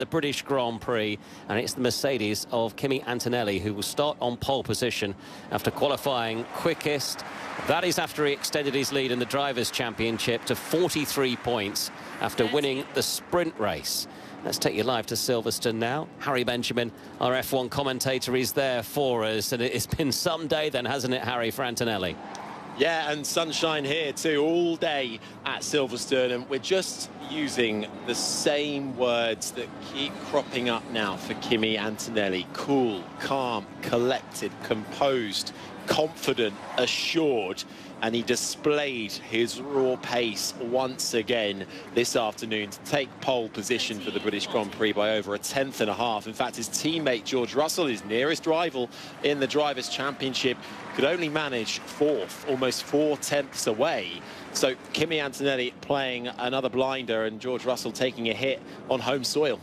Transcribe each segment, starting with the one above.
the British Grand Prix, and it's the Mercedes of Kimi Antonelli who will start on pole position after qualifying quickest. That is after he extended his lead in the Drivers' Championship to 43 points after winning the sprint race. Let's take you live to Silverstone now. Harry Benjamin, our F1 commentator, is there for us. And it's been some day then, hasn't it, Harry, for Antonelli? Yeah, and sunshine here too, all day at Silverstone. And we're just using the same words that keep cropping up now for Kimi Antonelli. Cool, calm, collected, composed, confident, assured. And he displayed his raw pace once again this afternoon to take pole position for the British Grand Prix by over 1/10 and a half. In fact, his teammate George Russell, his nearest rival in the Drivers' Championship, could only manage fourth, almost 4/10 away. So Kimi Antonelli playing another blinder and George Russell taking a hit on home soil.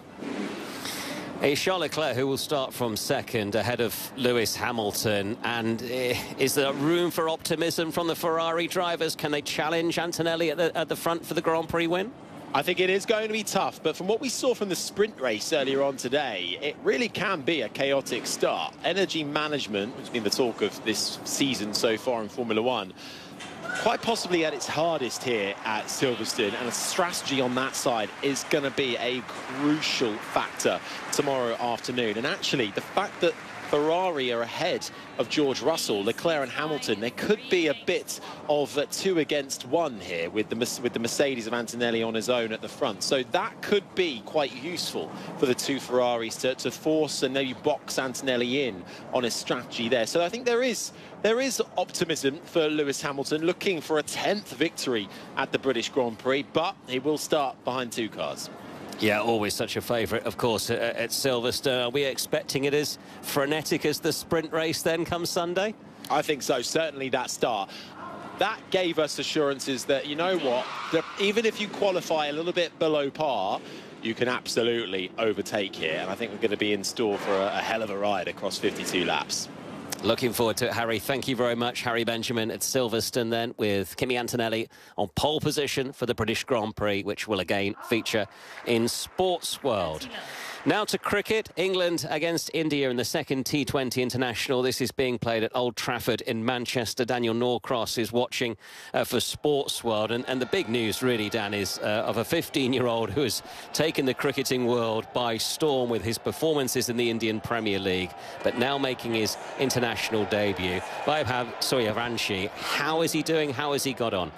It's Charles Leclerc who will start from second ahead of Lewis Hamilton. And is there room for optimism from the Ferrari drivers? Can they challenge Antonelli at the front for the Grand Prix win? I think it is going to be tough, but from what we saw from the sprint race earlier on today, it really can be a chaotic start. Energy management, which has been the talk of this season so far in Formula One, quite possibly at its hardest here at Silverstone, and a strategy on that side is going to be a crucial factor tomorrow afternoon. And actually, the fact that Ferrari are ahead of George Russell, Leclerc and Hamilton, there could be a bit of 2 against 1 here with the Mercedes of Antonelli on his own at the front. So that could be quite useful for the 2 Ferraris to force and maybe box Antonelli in on his strategy there. So I think there is optimism for Lewis Hamilton, looking for a 10th victory at the British Grand Prix, but he will start behind 2 cars. Yeah, always such a favourite, of course, at Silverstone. Are we expecting it as frenetic as the sprint race then come Sunday? I think so, certainly that start. That gave us assurances that, you know what, that even if you qualify a little bit below par, you can absolutely overtake here. And I think we're going to be in store for a hell of a ride across 52 laps. Looking forward to it, Harry. Thank you very much. Harry Benjamin at Silverstone then with Kimi Antonelli on pole position for the British Grand Prix, which will again feature in Sports World. Now to cricket. England against India in the second T20 International. This is being played at Old Trafford in Manchester. Daniel Norcross is watching for Sports World. And the big news really, Dan, is of a 15-year-old who has taken the cricketing world by storm with his performances in the Indian Premier League, but now making his international debut. Vaibhav Sooryavanshi, how is he doing? How has he got on?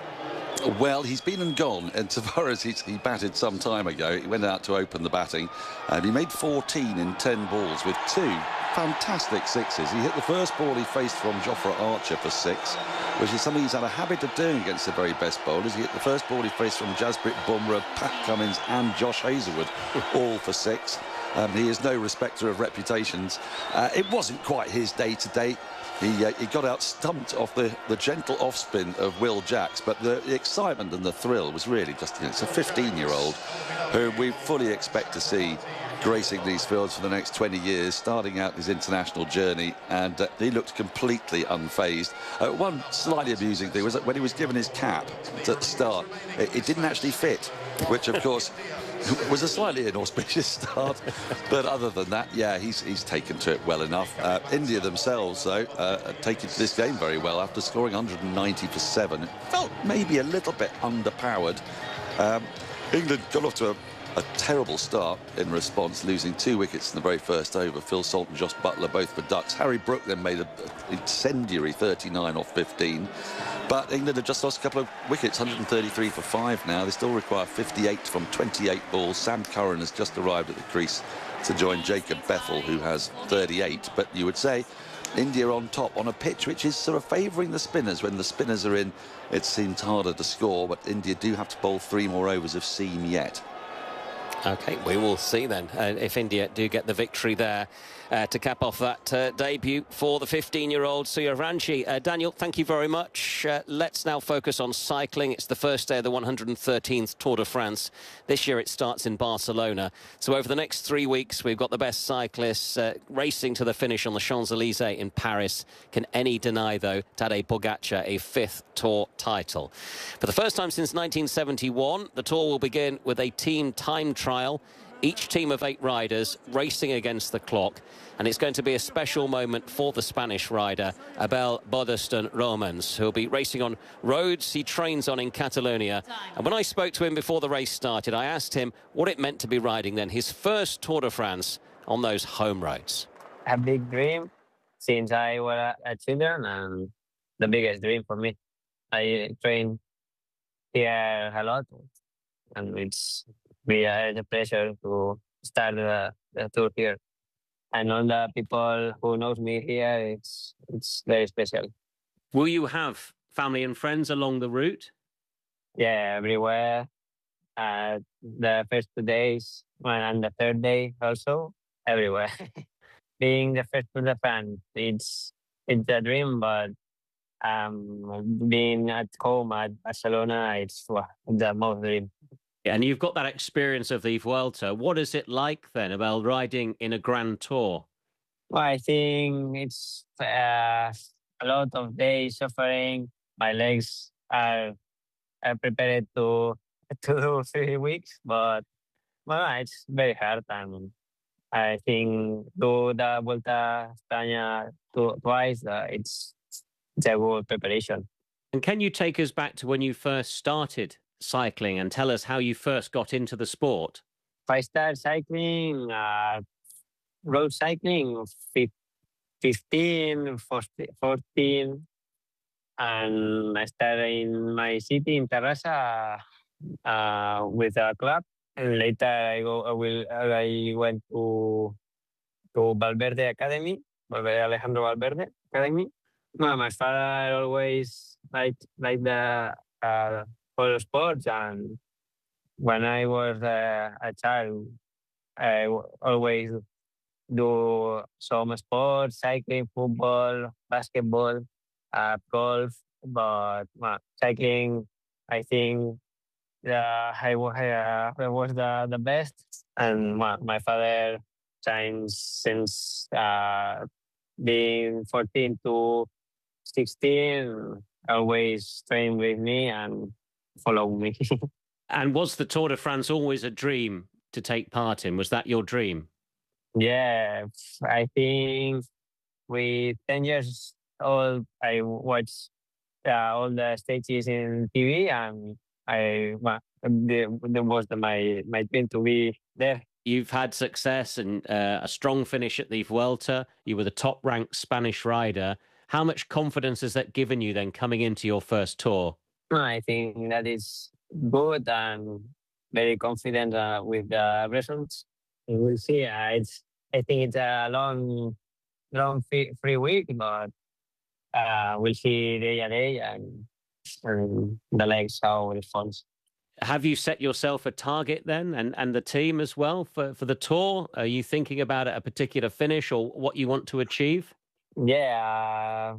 Well, he's been and gone, and so far as he batted some time ago. He went out to open the batting, and he made 14 in 10 balls with 2 fantastic sixes. He hit the first ball he faced from Jofra Archer for 6, which is something he's had a habit of doing against the very best bowlers. He hit the first ball he faced from Jasprit Bumrah, Pat Cummins and Josh Hazlewood, all for 6. He is no respecter of reputations. It wasn't quite his day today. He got out stumped off the gentle off-spin of Will Jacks, but the excitement and the thrill was really just, it's a 15-year-old who we fully expect to see gracing these fields for the next 20 years, starting out his international journey, and he looked completely unfazed. One slightly amusing thing was that when he was given his cap at the start, it didn't actually fit, which of course was a slightly inauspicious start, but other than that, yeah, he's taken to it well enough. India themselves, though, taken to this game very well after scoring 190 for 7. It felt maybe a little bit underpowered. England got off to a terrible start in response, losing 2 wickets in the very first over. Phil Salt and Josh Buttler both for ducks. Harry Brook then made an incendiary 39 off 15. But England have just lost a couple of wickets, 133 for 5 now. They still require 58 from 28 balls. Sam Curran has just arrived at the crease to join Jacob Bethel, who has 38. But you would say India on top on a pitch which is sort of favouring the spinners. When the spinners are in, it seems harder to score, but India do have to bowl 3 more overs of seam yet. OK, we will see then if India do get the victory there to cap off that debut for the 15-year-old Sooryavanshi. Daniel, thank you very much. Let's now focus on cycling. It's the first day of the 113th Tour de France. This year it starts in Barcelona. So over the next 3 weeks, we've got the best cyclists racing to the finish on the Champs-Élysées in Paris. Can any deny, though, Tadej Pogacar a 5th Tour title? For the first time since 1971, the Tour will begin with a team time trial Each team of 8 riders racing against the clock, and it's going to be a special moment for the Spanish rider, Abel Boderston Romans, who'll be racing on roads he trains on in Catalonia. And when I spoke to him before the race started, I asked him what it meant to be riding then his first Tour de France on those home roads. A big dream since I was a children, and the biggest dream for me. I train here a lot, and it's really a pleasure to start the tour here. And all the people who knows me here, it's very special. Will you have family and friends along the route? Yeah, everywhere. The first 2 days and the third day also, everywhere. Being the first Tour de France, it's a dream, but being at home at Barcelona, it's the most dream. And you've got that experience of the Vuelta. What is it like then about riding in a Grand Tour? Well, I think it's a lot of days suffering. My legs are prepared to do 3 weeks, but well, it's very hard. And I think do the Vuelta a España twice, it's a good preparation. And can you take us back to when you first started cycling and tell us how you first got into the sport? I started cycling, road cycling, 15, 14, and I started in my city in Terrassa with a club. And later I went to Valverde Academy, Alejandro Valverde Academy. No, my father always liked the all sports, and when I was a child, I always do some sports: cycling, football, basketball, golf. But cycling, I think I was the best. And my father since being 14 to 16, always train with me and follow me. And was the Tour de France always a dream to take part in? Was that your dream? Yeah, I think with 10 years old, I watched all the stages in TV, and that was my dream to be there. You've had success and a strong finish at the Vuelta. You were the top-ranked Spanish rider. How much confidence has that given you then coming into your first Tour? I think that is good and very confident with the results. We'll see. I think it's a long free week, but we'll see day a day and the legs how it falls. Have you set yourself a target then, and the team as well for the Tour? Are you thinking about a particular finish or what you want to achieve? Yeah,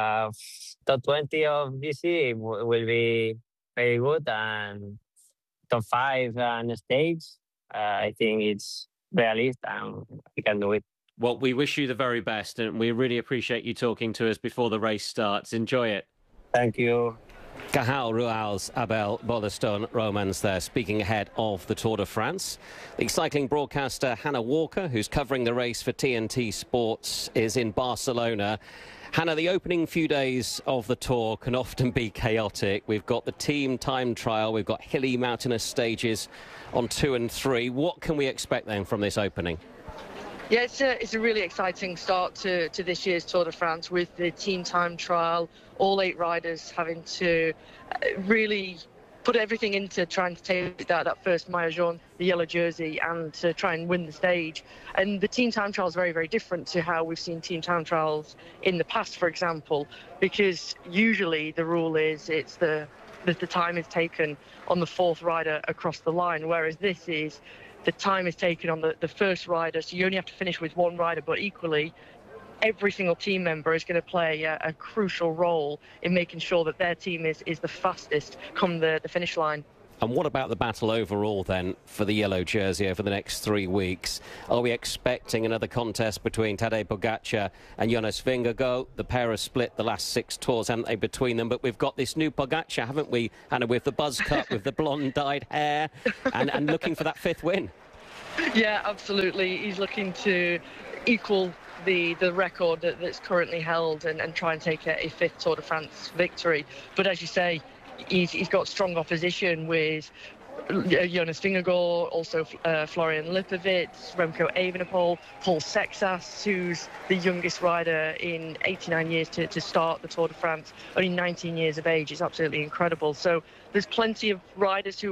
top 20 of this year will be very good, and top 5 on the stage. I think it's realistic and we can do it. Well, we wish you the very best, and we really appreciate you talking to us before the race starts. Enjoy it. Thank you. Cajal Rual's Abel Boderston Romans there, speaking ahead of the Tour de France. The cycling broadcaster Hannah Walker, who's covering the race for TNT Sports, is in Barcelona. Hannah, the opening few days of the Tour can often be chaotic. We've got the team time trial, we've got hilly mountainous stages on 2 and 3. What can we expect then from this opening? Yeah, it's a really exciting start to this year's Tour de France with the team time trial, all 8 riders having to really put everything into trying to take that first maillot jaune, the yellow jersey, and to try and win the stage. And the team time trial is very, very different to how we've seen team time trials in the past, for example, because usually the rule is it's the time is taken on the 4th rider across the line, whereas this is the time is taken on the first rider, so you only have to finish with 1 rider, but equally every single team member is going to play a crucial role in making sure that their team is the fastest come the finish line. And what about the battle overall then for the yellow jersey over the next 3 weeks? Are we expecting another contest between Tadej Pogačar and Jonas Vingegaard? The pair have split the last 6 tours, haven't they, between them? But we've got this new Pogačar, haven't we, Anna, with the buzz cut, with the blonde dyed hair, and looking for that 5th win. Yeah, absolutely. He's looking to equal the record that's currently held and try and take a fifth Tour de France victory. But as you say, he's got strong opposition with Jonas Vingegaard, also Florian Lipovic, Remco Evenepoel, Paul Sexas, who's the youngest rider in 89 years to start the Tour de France, only 19 years of age. It's absolutely incredible. So there's plenty of riders who